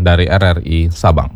dari RRI Sabang.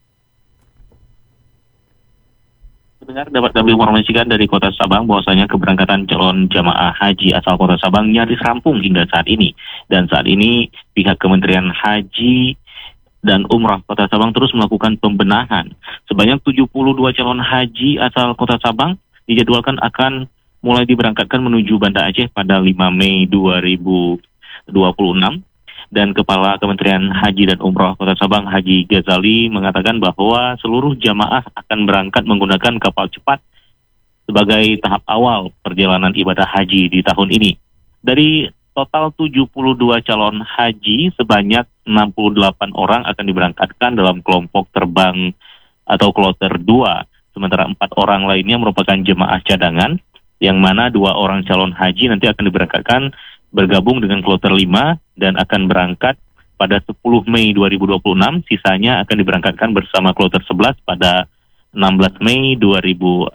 Pendengar, dapat kami informasikan dari Kota Sabang bahwasanya keberangkatan calon jamaah haji asal Kota Sabang nyaris rampung hingga saat ini. Dan saat ini pihak Kementerian Haji dan Umrah Kota Sabang terus melakukan pembenahan. Sebanyak 72 calon haji asal Kota Sabang dijadwalkan akan mulai diberangkatkan menuju Banda Aceh pada 5 Mei 2026. Dan Kepala Kementerian Haji dan Umrah Kota Sabang, Haji Ghazali, mengatakan bahwa seluruh jamaah akan berangkat menggunakan kapal cepat sebagai tahap awal perjalanan ibadah haji di tahun ini. Dari total 72 calon haji, sebanyak 68 orang akan diberangkatkan dalam kelompok terbang atau kloter 2, sementara 4 orang lainnya merupakan jemaah cadangan, yang mana 2 orang calon haji nanti akan diberangkatkan bergabung dengan kloter 5 dan akan berangkat pada 10 Mei 2026, sisanya akan diberangkatkan bersama kloter 11 pada 16 Mei 2026.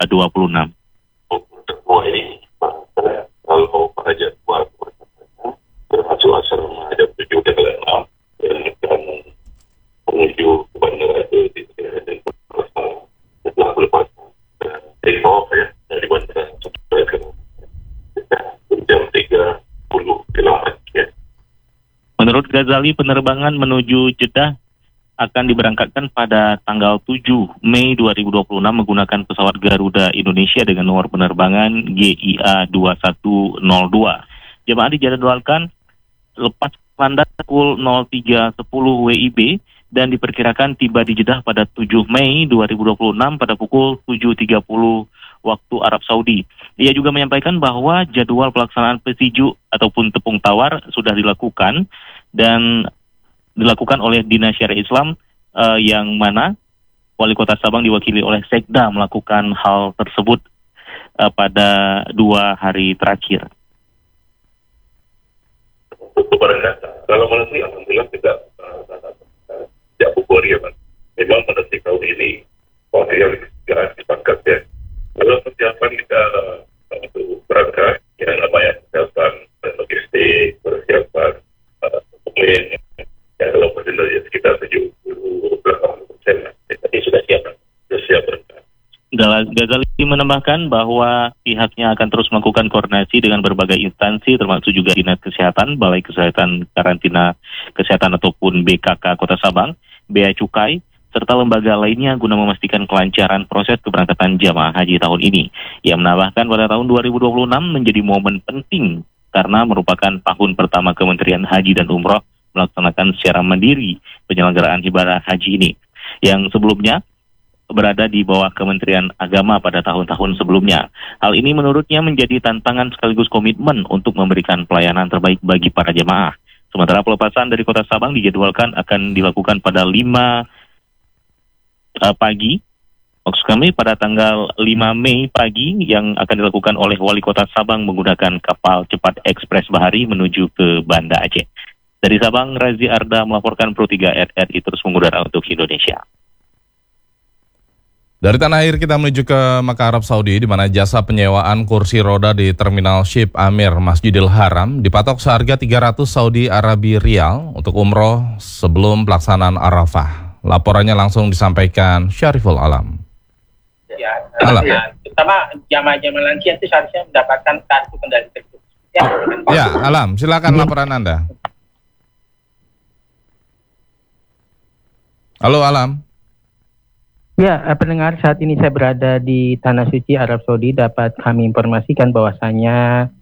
Semua ini kalau para jadwal termasuk asrama ada 7 dan 6 yang akan menuju ke bandara itu setelah lepas take off dari bandara sampai ke jam 30 km. Menurut Ghazali, penerbangan menuju Jeddah akan diberangkatkan pada tanggal 7 Mei 2026 menggunakan pesawat Garuda Indonesia dengan nomor penerbangan GIA 2102. Jemaah dijadwalkan lepas landas pukul 03.10 WIB dan diperkirakan tiba di Jeddah pada 7 Mei 2026 pada pukul 7.30 waktu Arab Saudi. Ia juga menyampaikan bahwa jadwal pelaksanaan pesiju ataupun tepung tawar sudah dilakukan dan dilakukan oleh Dinas Syariah Islam yang mana Wali Kota Sabang diwakili oleh Sekda melakukan hal tersebut pada 2 hari terakhir. Kalau menurut alhamdulillah tidak bubur ya, Pak. Memang pada tahun ini yang dipakai ya. Kalau persiapan kita untuk berangkat, yang namanya persiapan logistik, persiapan pemain, ya kalau persentasenya sekitar 78%. Jadi sudah siap berangkat. Ghazali menambahkan bahwa pihaknya akan terus melakukan koordinasi dengan berbagai instansi termasuk juga Dinas Kesehatan, Balai Kesehatan Karantina Kesehatan ataupun BKK Kota Sabang, Bea Cukai, serta lembaga lainnya guna memastikan kelancaran proses keberangkatan jamaah haji tahun ini. Ia menambahkan pada tahun 2026 menjadi momen penting karena merupakan tahun pertama Kementerian Haji dan Umrah melaksanakan secara mandiri penyelenggaraan ibadah haji ini, yang sebelumnya berada di bawah Kementerian Agama pada tahun-tahun sebelumnya. Hal ini menurutnya menjadi tantangan sekaligus komitmen untuk memberikan pelayanan terbaik bagi para jemaah. Sementara pelepasan dari Kota Sabang dijadwalkan akan dilakukan pada 5 pagi, maksud kami pada tanggal 5 Mei pagi, yang akan dilakukan oleh Wali Kota Sabang menggunakan kapal cepat ekspres bahari menuju ke Banda Aceh. Dari Sabang, Razi Arda melaporkan Pro 3 RRI terus mengudara untuk Indonesia. Dari tanah air kita menuju ke Makkah, Arab Saudi, di mana jasa penyewaan kursi roda di Terminal Ship Amir Masjidil Haram dipatok seharga 300 Saudi Arabia Rial untuk umroh sebelum pelaksanaan Arafah. Laporannya langsung disampaikan Syariful Alam. Ya, Alam. Terutama jamaah-jamaah lansia itu seharusnya mendapatkan kartu kendali tersebut. Ya, Alam, silakan laporan Anda. Halo, Alam. Ya, pendengar, saat ini saya berada di Tanah Suci Arab Saudi. Dapat kami informasikan bahwasanya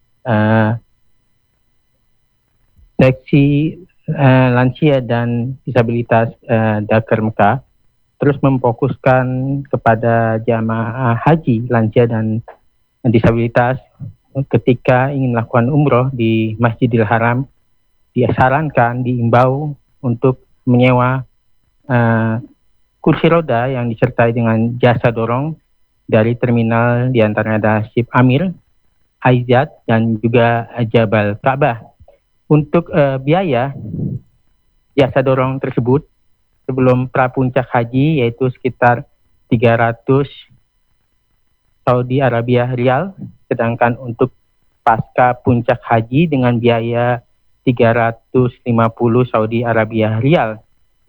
seksi lansia dan disabilitas Dakar Mekah terus memfokuskan kepada jamaah haji lansia dan disabilitas ketika ingin melakukan umroh di Masjidil Haram. Disarankan, diimbau untuk menyewa kursi roda yang disertai dengan jasa dorong dari terminal, diantaranya ada Ship Amir, Aizat, dan juga Jabal Ka'bah. Untuk biaya jasa dorong tersebut sebelum prapuncak haji yaitu sekitar 300 Saudi Arabia Rial, sedangkan untuk pasca puncak haji dengan biaya 350 Saudi Arabia Rial.